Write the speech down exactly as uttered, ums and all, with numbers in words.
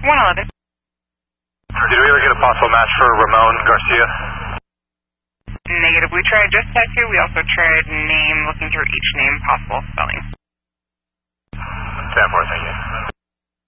one eleven. Did we ever get a possible match for Ramon Garcia? Negative. We tried just tattoo. We also tried name, looking through each name, possible spelling. ten four, thank you.